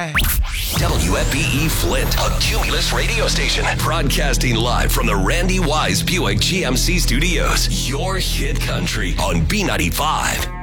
WFBE Flint, a Cumulus radio station, broadcasting live from the Randy Wise Buick GMC studios. Your hit country on B95.